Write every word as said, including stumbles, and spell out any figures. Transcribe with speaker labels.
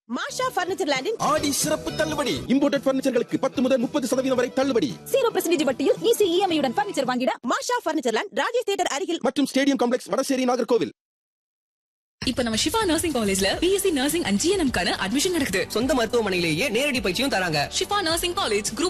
Speaker 1: மாஷா furniture லேண்டின்
Speaker 2: ஆடி சிறப்பு தள்ளுபடி. Imported பர்னிச்சர்களுக்கு பத்து முதல் முப்பது சதவீதம் வரை தள்ளுபடி.
Speaker 3: ஜீரோ பர்சன்டேஜ் வட்டியில் ஈஸி இஎம்ஐயுடன் பர்னிச்சர் வாங்கிட
Speaker 1: மாஷா பர்னிச்சர் லேண்ட் ராஜேஷ் தியேட்டர் அருகில்
Speaker 2: மற்றும் ஸ்டேடியம் காம்ப்ளெக்ஸ் வடசேரி நாகர்கோவில்.
Speaker 4: இப்ப நம்ம ஷிஃபா நர்சிங் காலேஜ்ல பிஎஸ்சி நர்சிங் அண்ட் ஜிஎன்எம் கான அட்மிஷன் நடக்குது.
Speaker 5: சொந்த மருத்துவமனையிலேயே நேரடி பயிற்சியும் தராங்க.
Speaker 4: Shifa nursing college group